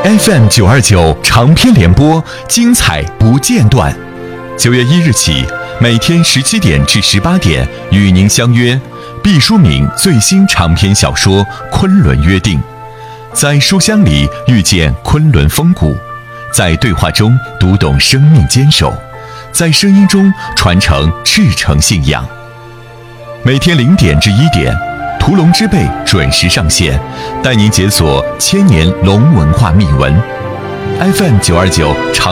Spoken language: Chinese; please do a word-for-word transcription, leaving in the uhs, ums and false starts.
F M 九二九长篇联播，精彩不间断。九月一日起，每天十七点至十八点与您相约毕淑敏最新长篇小说《昆仑约定》，在书香里遇见昆仑风骨，在对话中读懂生命坚守，在声音中传承赤诚信仰。每天零点至一点，屠龙之辈准时上线，带您解锁千年龙文化秘闻。F M 九二九长